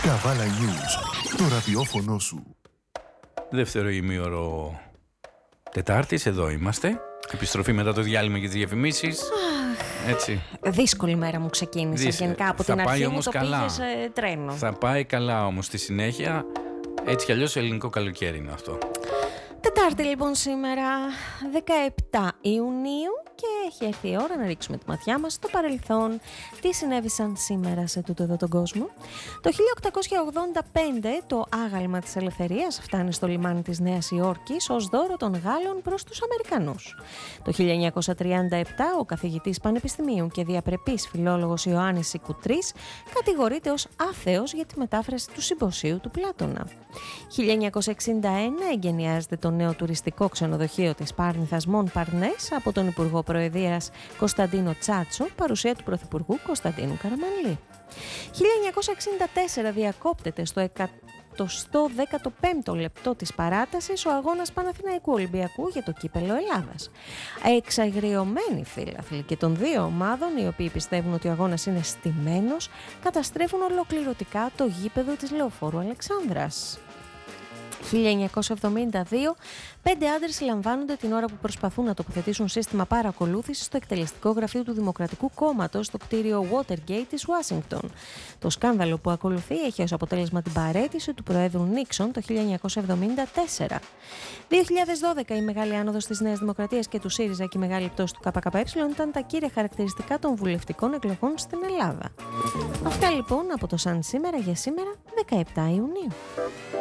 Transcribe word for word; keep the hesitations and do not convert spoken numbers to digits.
Καβάλα News, το ραδιόφωνο σου. Δεύτερο ημίωρο Τετάρτης, εδώ είμαστε. Επιστροφή μετά το διάλειμμα και τις διαφημίσεις. Έτσι. Δύσκολη μέρα μου ξεκίνησε. Δύσκολη. Γενικά από Θα την πάει αρχή μου όμως το καλά. πήγες ε, τρένο. Θα πάει καλά όμως στη συνέχεια. Έτσι κι αλλιώς ελληνικό καλοκαίρι είναι αυτό. Τετάρτη λοιπόν σήμερα, δεκαεπτά Ιουνίου, και έχει έρθει η ώρα να ρίξουμε τη ματιά μας στο παρελθόν. Τι συνέβησαν σήμερα σε τούτο εδώ τον κόσμο. Το χίλια οκτακόσια ογδόντα πέντε το άγαλμα της ελευθερίας φτάνει στο λιμάνι της Νέας Υόρκης ως δώρο των Γάλλων προς τους Αμερικανούς. Το χίλια εννιακόσια τριάντα επτά ο καθηγητής πανεπιστημίου και διαπρεπής φιλόλογος Ιωάννης Σικουτρής κατηγορείται ως άθεος για τη μετάφραση του συμποσίου του Πλάτωνα. χίλια εννιακόσια εξήντα ένα εγκαινιάζεται το νέο τουριστικό ξενοδοχείο της Πάρνηθας Μον Παρνές από τον Υπουργό Προεδρίας Κωνσταντίνο Τσάτσο, παρουσία του Πρωθυπουργού Κωνσταντίνου Καραμανλή. χίλια εννιακόσια εξήντα τέσσερα διακόπτεται στο εκατοστό δέκατο πέμπτο λεπτό της παράτασης ο αγώνας Παναθηναϊκού Ολυμπιακού για το κύπελλο Ελλάδας. Εξαγριωμένοι φίλαθλοι και των δύο ομάδων, οι οποίοι πιστεύουν ότι ο αγώνας είναι στημένος, καταστρέφουν ολοκληρωτικά το γήπεδο της Λεωφόρου Αλεξάνδρας. χίλια εννιακόσια εβδομήντα δύο, πέντε άντρες συλλαμβάνονται την ώρα που προσπαθούν να τοποθετήσουν σύστημα παρακολούθησης στο εκτελεστικό γραφείο του Δημοκρατικού Κόμματος στο κτίριο Watergate της Ουάσιγκτον. Το σκάνδαλο που ακολουθεί έχει ως αποτέλεσμα την παραίτηση του Προέδρου Νίξον το χίλια εννιακόσια εβδομήντα τέσσερα. δύο χιλιάδες δώδεκα, η μεγάλη άνοδος της Νέας Δημοκρατίας και του ΣΥΡΙΖΑ και η μεγάλη πτώση του ΚΚΕ ήταν τα κύρια χαρακτηριστικά των βουλευτικών εκλογών στην Ελλάδα. Αυτά λοιπόν από το Σαν σήμερα για σήμερα, δεκαεπτά Ιουνίου.